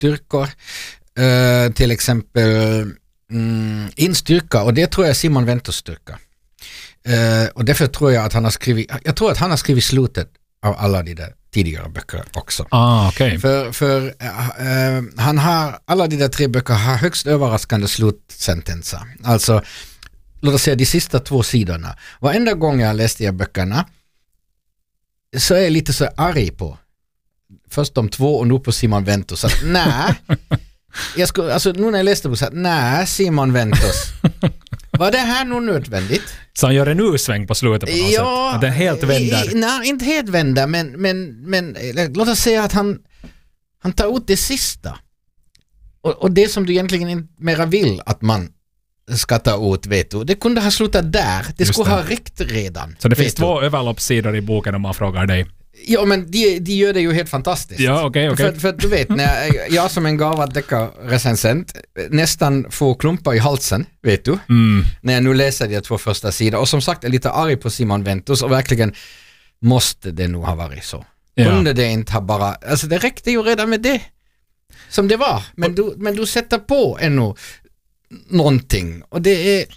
styrkor. Till exempel instyrka, och det tror jag är Simon Ventos styrka. Och därför tror jag att han har skrivit slutet av alla de där tidigare böcker också. Okay. För han har, alla de där 3 böcker har högst överraskande slutsentenser. Alltså, låt oss säga de sista 2 sidorna. Varenda gång jag läste de böckerna så är jag lite så arg på. Först de 2 och nu på Simon Ventos. Så att, nej. Nu när jag läste på så att, nej, Simon Ventos. Var det här nog nödvändigt? Så han gör en U-sväng på slutet på något sätt? Att den helt vänder? Nej, inte helt vänder, men låt oss säga att han tar ut det sista. Och det som du egentligen inte mera vill att man ska ta ut, vet du. Det kunde ha slutat där. Det skulle ha räckt redan. Så det finns 2 överloppssidor i boken om man frågar dig? Ja, men de gör det ju helt fantastiskt. Ja, okej. För du vet, när jag som en gavad deckarrecensent nästan får klumpar i halsen, vet du, när jag nu läser de 2 första sidor. Och som sagt, är lite arg på Simon Ventos, och verkligen måste det nog ha varit så. Kunde det inte ha bara... Alltså det räckte ju redan med det som det var. Men du sätter på ännu någonting. Och det är...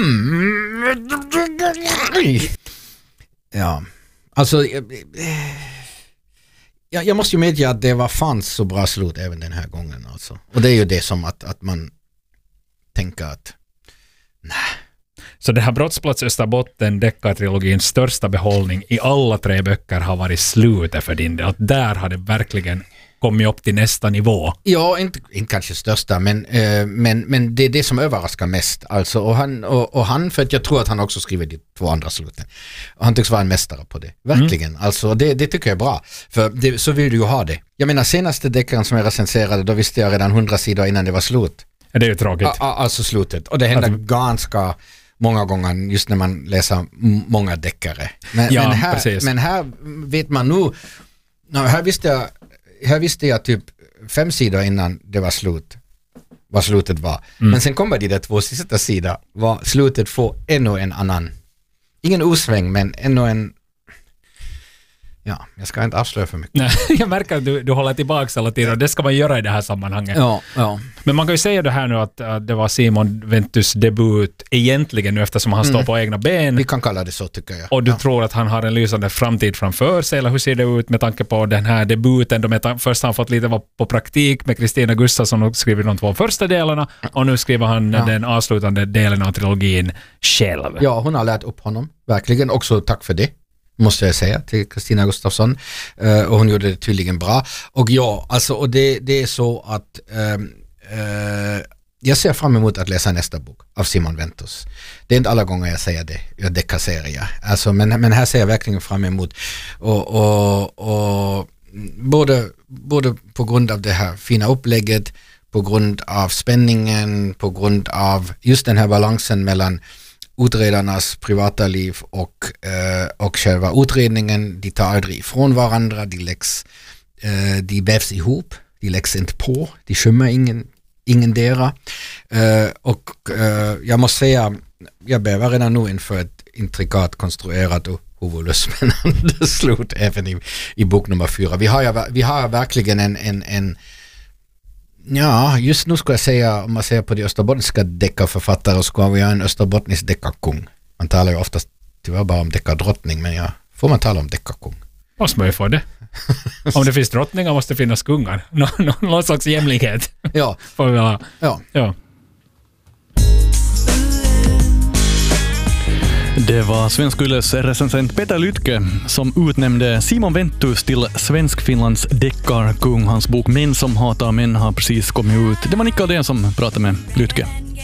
Ja... Alltså, jag måste ju medge att det fanns så bra slut även den här gången. Alltså. Och det är ju det som att man tänker att nej. Så det här Brottsplats Österbotten, deckartrilogins största behållning i alla 3 böcker har varit slutet för din del. Att där har det verkligen kommit upp till nästa nivå. Ja, inte kanske största, men det är det som överraskar mest. Alltså, och han, för att jag tror att han också skriver de 2 andra sluten. Och han tycks vara en mästare på det. Verkligen. Alltså, det tycker jag är bra. För så vill du ju ha det. Jag menar, senaste deckaren som jag recenserade, då visste jag redan 100 sidor innan det var slut. Det är ju tråkigt. Alltså slutet. Och det händer ganska många gånger just när man läser många deckare. Men här vet man nu, här visste jag typ 5 sidor innan det var slut, vad slutet var. Men sen kommer de där 2 sista sidor, vad slutet får ännu en annan, ingen osväng, men ännu en, ja, jag ska inte avslöja för mycket. Nej, jag märker att du håller tillbaka hela tiden, och det ska man göra i det här sammanhanget. Ja. Men man kan ju säga det här nu att det var Simon Ventus debut egentligen nu, eftersom han står på egna ben. Vi kan kalla det så, tycker jag. Och du tror att han har en lysande framtid framför sig, eller hur ser det ut med tanke på den här debuten? Först har han fått lite på praktik med Kristina Gustafsson och skrivit de 2 första delarna, och nu skriver han den avslutande delen av trilogin själv. Ja, hon har lärt upp honom, verkligen. Också tack för det, måste jag säga, till Kristina Gustafsson. Och hon gjorde det tydligen bra. Och ja, alltså, och det är så att jag ser fram emot att läsa nästa bok av Simon Ventos. Det är inte alla gånger jag säger det, jag deckarserie. Alltså, men här ser jag verkligen fram emot. Och både på grund av det här fina upplägget, på grund av spänningen, på grund av just den här balansen mellan utredarnas privata liv och själva utredningen. De tar aldrig ifrån varandra, de vävs ihop, de läggs inte på, de skymmer ingendera. Och jag måste säga, jag bävar redan nu inför ett intrikat konstruerat och huvudlösspännande slut även i bok nummer 4. Vi har verkligen en ja, just nu ska jag säga, om man ser på de österbottniska deckarförfattare, så ska vi ha en österbottnisk deckarkung. Man talar ju oftast tyvärr bara om deckardrottning, men ja, får man tala om deckarkung? Måste man ju få det. Om det finns drottningar måste det finnas kungar. Någon slags jämlikhet. Ja. Får vi ha. Ja. Det var Svensk Yles recensent Peter Lytke som utnämnde Simon Ventus till Svensk-Finlands deckarkung. Hans bok Män som hatar män har precis kommit ut. Det var Nicka Aldén som pratade med Lytke.